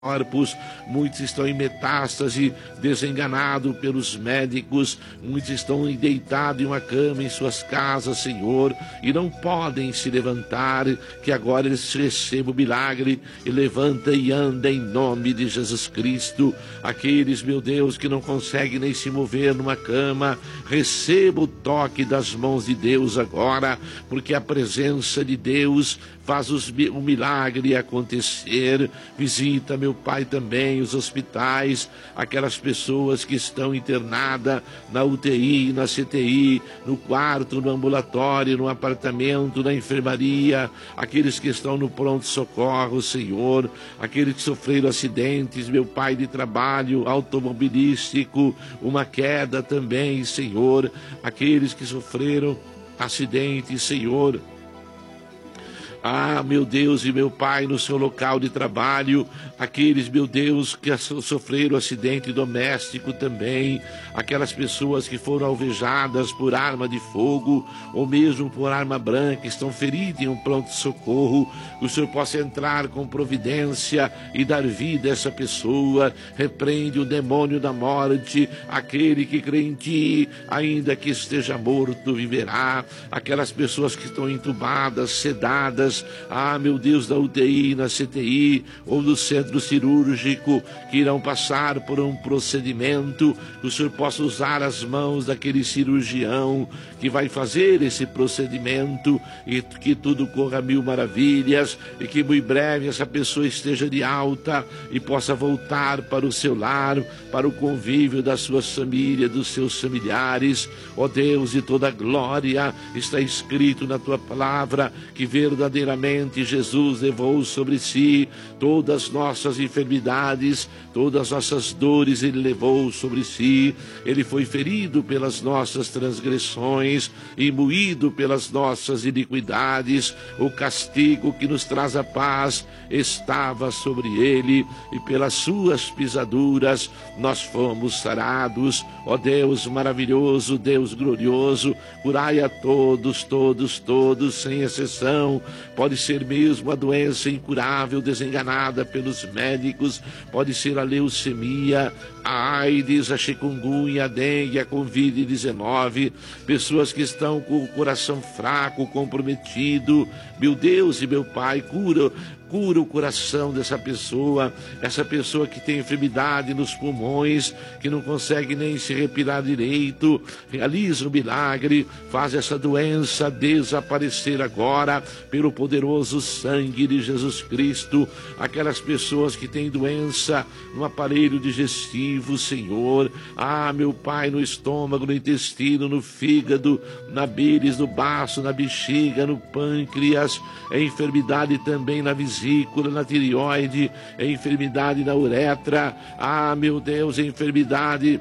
corpos, muitos estão em metástase, desenganados pelos médicos, muitos estão deitados em uma cama em suas casas, Senhor, e não podem se levantar, que agora eles recebam o milagre e levanta e anda em nome de Jesus Cristo. Aqueles, meu Deus, que não conseguem nem se mover numa cama, receba o toque das mãos de Deus agora, porque a presença de Deus faz o milagre acontecer. Visita, meu Pai, também os hospitais, aquelas pessoas que estão internadas na UTI, na CTI, no quarto, no ambulatório, no apartamento, na enfermaria, aqueles que estão no pronto-socorro, Senhor, aqueles que sofreram acidentes, meu Pai, de trabalho automobilístico, uma queda também, Senhor, aqueles que sofreram acidentes, Senhor. Ah, meu Deus e meu Pai, no seu local de trabalho, aqueles, meu Deus, que sofreram acidente doméstico também, aquelas pessoas que foram alvejadas por arma de fogo, ou mesmo por arma branca, estão feridas em um pronto-socorro, que o Senhor possa entrar com providência e dar vida a essa pessoa. Repreende o demônio da morte, aquele que crê em Ti, ainda que esteja morto, viverá. Aquelas pessoas que estão entubadas, sedadas, ah, meu Deus, da UTI, na CTI ou do centro cirúrgico, que irão passar por um procedimento, que o Senhor possa usar as mãos daquele cirurgião que vai fazer esse procedimento, e que tudo corra a mil maravilhas, e que muito breve essa pessoa esteja de alta e possa voltar para o seu lar, para o convívio das suas famílias, dos seus familiares. Ó Deus de toda glória, está escrito na Tua palavra que verdadeiramente Jesus levou sobre si todas as nossas enfermidades, todas as nossas dores Ele levou sobre si. Ele foi ferido pelas nossas transgressões e moído pelas nossas iniquidades. O castigo que nos traz a paz estava sobre Ele, e pelas suas pisaduras nós fomos sarados. Ó Deus maravilhoso, Deus glorioso, curai a todos, sem exceção. Pode ser mesmo a doença incurável, desenganada pelos médicos, pode ser a leucemia, a AIDS, a chikungunya, a dengue, a Covid-19, pessoas que estão com o coração fraco, comprometido. Meu Deus e meu Pai, cura o coração dessa pessoa, essa pessoa que tem enfermidade nos pulmões, que não consegue nem se respirar direito. Realiza um milagre, faz essa doença desaparecer agora, pelo poderoso sangue de Jesus Cristo. Aquelas pessoas que têm doença no aparelho digestivo, Senhor, ah, meu Pai, no estômago, no intestino, no fígado, na bílis, no baço, na bexiga, no pâncreas, é enfermidade também na vesícula, na tireoide, é enfermidade na uretra, ah, meu Deus, é enfermidade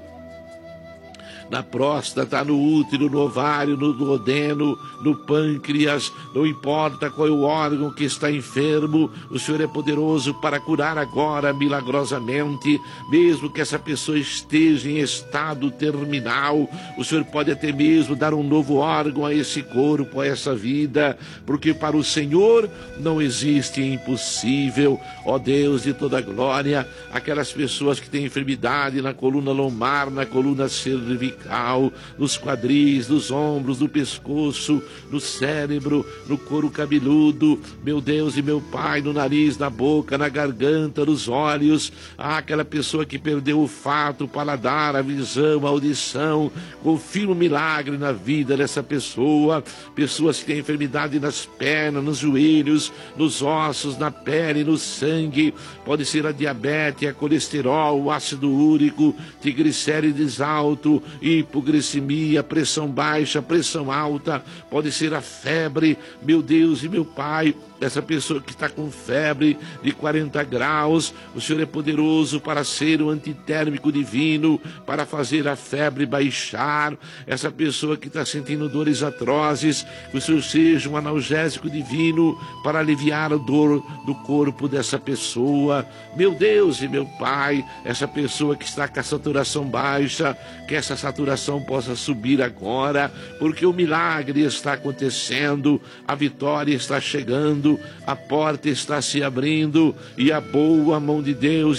na próstata, no útero, no ovário, no duodeno, no pâncreas. Não importa qual é o órgão que está enfermo, o Senhor é poderoso para curar agora milagrosamente. Mesmo que essa pessoa esteja em estado terminal, o Senhor pode até mesmo dar um novo órgão a esse corpo, a essa vida, porque para o Senhor não existe impossível. Ó Deus de toda glória, aquelas pessoas que têm enfermidade na coluna lombar, na coluna cervical, nos quadris, nos ombros, no pescoço, no cérebro, no couro cabeludo, meu Deus e meu Pai, no nariz, na boca, na garganta, nos olhos, aquela pessoa que perdeu o olfato, o paladar, a visão, a audição, confirma um milagre na vida dessa pessoa. Pessoas que têm enfermidade nas pernas, nos joelhos, nos ossos, na pele, no sangue, pode ser a diabetes, a colesterol, o ácido úrico, triglicérides alto, hipoglicemia, pressão baixa, pressão alta, pode ser a febre, meu Deus e meu Pai. Essa pessoa que está com febre de 40 graus, o Senhor é poderoso para ser o antitérmico divino, para fazer a febre baixar. Essa pessoa que está sentindo dores atrozes, que o Senhor seja um analgésico divino para aliviar a dor do corpo dessa pessoa. Meu Deus e meu Pai, essa pessoa que está com a saturação baixa, que essa saturação possa subir agora, porque o milagre está acontecendo, a vitória está chegando, a porta está se abrindo e a boa mão de Deus